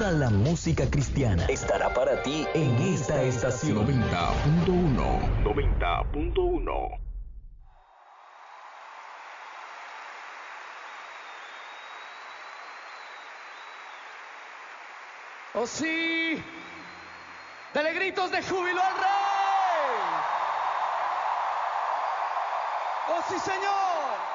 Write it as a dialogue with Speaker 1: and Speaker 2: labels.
Speaker 1: Toda la música cristiana estará para ti en esta estación.
Speaker 2: 90.1. 90.1.
Speaker 3: ¡Oh sí! ¡Dale gritos de júbilo al Rey! ¡Oh sí, Señor!